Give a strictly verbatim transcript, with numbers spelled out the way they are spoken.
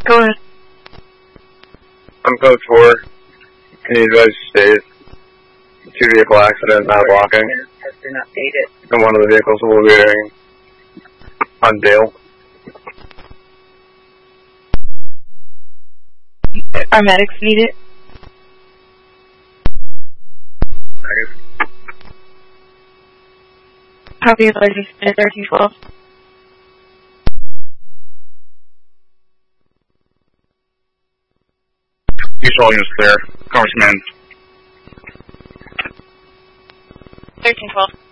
Go ahead. I'm code four. Can you guys state two vehicle accident, not blocking? And one of the vehicles will be bearing on Dale. Our medics need it. Copy of license thirteen twelve. Usual units clear. Congressman. thirteen twelve.